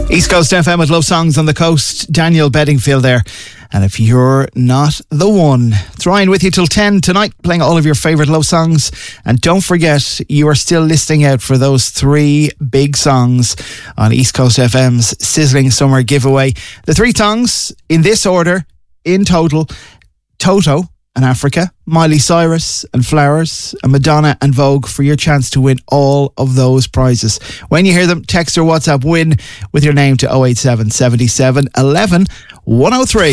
East Coast FM with Love Songs on the Coast. Daniel Bedingfield there. And if you're not the one, it's Ryan with you till 10 tonight, playing all of your favourite love songs. And don't forget, you are still listening out for those 3 big songs on East Coast FM's Sizzling Summer giveaway. The 3 songs in this order, in total: Toto and Africa, Miley Cyrus and Flowers, and Madonna and Vogue, for your chance to win all of those prizes. When you hear them, text or WhatsApp WIN with your name to 087 77 11 103.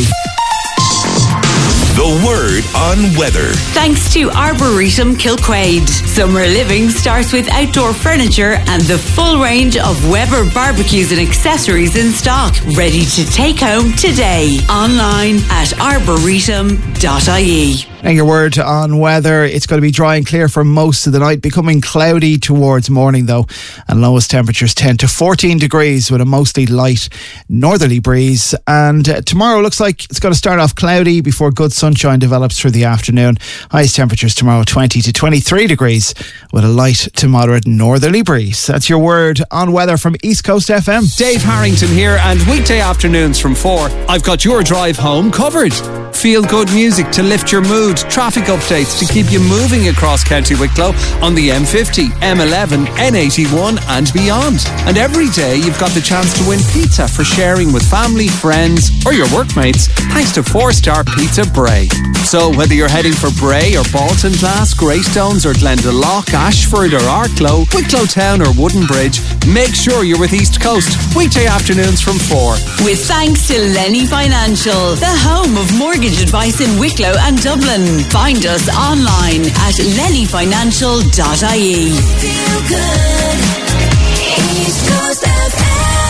The word on weather. Thanks to Arboretum Kilquade. Summer living starts with outdoor furniture and the full range of Weber barbecues and accessories in stock. Ready to take home today. Online at arboretum.ie. And your word on weather: it's going to be dry and clear for most of the night, becoming cloudy towards morning though, and lowest temperatures 10 to 14 degrees with a mostly light northerly breeze. And tomorrow looks like it's going to start off cloudy before good sunshine develops through the afternoon. Highest temperatures tomorrow 20 to 23 degrees with a light to moderate northerly breeze. That's your word on weather from East Coast FM. Dave Harrington here, and weekday afternoons from 4, I've got your drive home covered. Feel good music to lift your mood, traffic updates to keep you moving across County Wicklow on the M50, M11, N81 and beyond. And every day you've got the chance to win pizza for sharing with family, friends or your workmates, thanks to 4-star Pizza Bray. So whether you're heading for Bray or Baltinglass, Greystones or Glendalough, Ashford or Arklow, Wicklow Town or Wooden Bridge, make sure you're with East Coast, weekday afternoons from 4. With thanks to Lenny Financial, the home of mortgage advice in Wicklow and Dublin. Find us online at lennyfinancial.ie. Feel good. East Coast FM.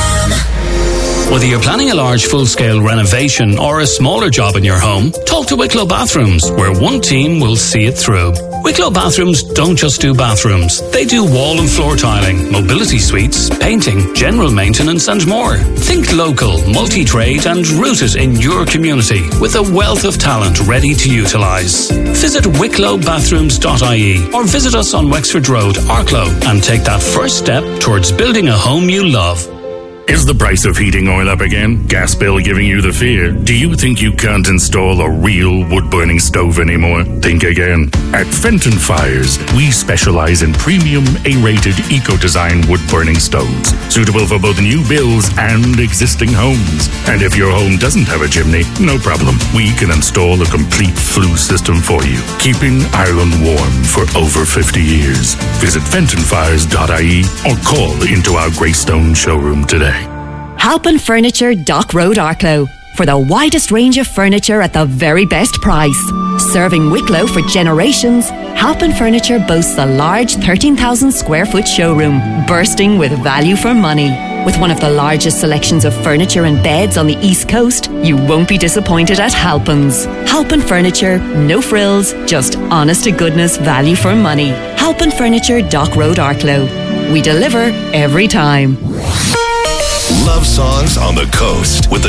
Whether you're planning a large full-scale renovation or a smaller job in your home, talk to Wicklow Bathrooms, where one team will see it through. Wicklow Bathrooms don't just do bathrooms. They do wall and floor tiling, mobility suites, painting, general maintenance and more. Think local, multi-trade and rooted in your community with a wealth of talent ready to utilise. Visit wicklowbathrooms.ie or visit us on Wexford Road, Arklow, and take that first step towards building a home you love. Is the price of heating oil up again? Gas bill giving you the fear? Do you think you can't install a real wood-burning stove anymore? Think again. At Fenton Fires, we specialize in premium A-rated eco-design wood-burning stoves, suitable for both new builds and existing homes. And if your home doesn't have a chimney, no problem. We can install a complete flue system for you, keeping Ireland warm for over 50 years. Visit fentonfires.ie or call into our Greystone showroom today. Halpin Furniture, Dock Road, Arklow. For the widest range of furniture at the very best price. Serving Wicklow for generations, Halpin Furniture boasts a large 13,000 square foot showroom, bursting with value for money. With one of the largest selections of furniture and beds on the East Coast, you won't be disappointed at Halpin's. Halpin Furniture, no frills, just honest to goodness value for money. Halpin Furniture, Dock Road, Arklow. We deliver every time. Love Songs on the Coast with the